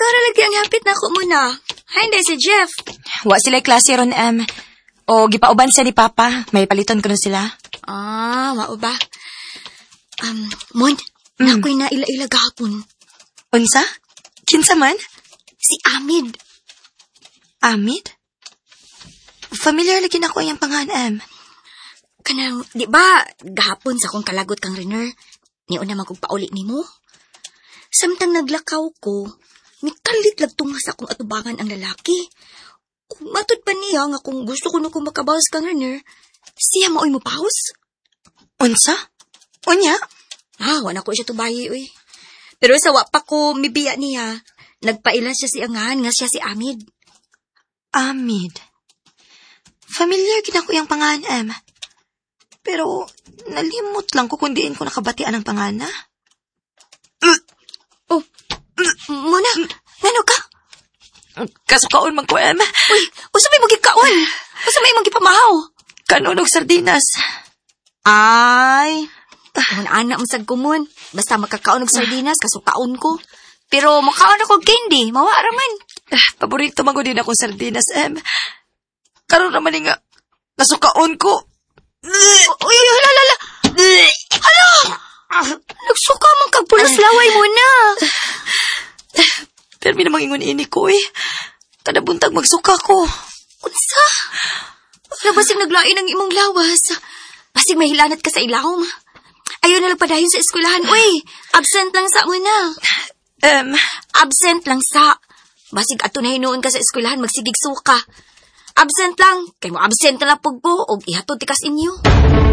ikaw na lagi ang hapit na ako muna. Hi, hindi si Jeff. Wa sila'y klase ron, O, gipauban siya ni Papa. May paliton ko na sila. Mao ba? Mon, nakoy na ila-ila gahapon. Unsa? Kinsa man? Si Amid. Amid? Familiar lagi na ko yung pangalan, Kanang, di ba, gahapon sa akong kalagot kang Renner, niyo na magpauli ni mo? Samtang naglakaw ko, mikalit lagtunga sa akong atubangan ang lalaki. Kung matod pa niya nga kung gusto ko na kung makabawas kang Renner, siya maoy mo paus? Unsa? Unya? Wala ko siya tubayi, uy. Pero sa wapa ko mibiya niya, nagpaila siya si Angan nga siya si Amid. Amid? Familiar gina ko yung pangalan, Pero, nalimot lang ko kung diin ko nakabatian ang pangana. Muna, nano ka? Kasukaon man ko, Uy, usa may magikaon. Usa may magipamahaw. Kanunog sardinas. Ay, kung anak mo sa kumon, basta makakaon og sardinas, kasukaon ko. Pero makaon ako candy, mawara man. Paborito man ko din akong sardinas, Karon naman nga, nasukaon ko. Uy, hala. Hala! Nagsuka mong kagpulos laway mo na. Pero namang ingon ini ko, Kada buntag magsuka ko. Unsa? Wala basig naglain ang imong lawas. Basig mahilanat ka sa ilawom. Ayaw na lang padayon sa eskwelahan. Uy, absent lang sa muna. Absent lang sa. Basig ato na hinuon ka sa eskwelahan, magsigig suka. Absent lang. Kay mo absent na lang pugbo o ihatod tikas inyo.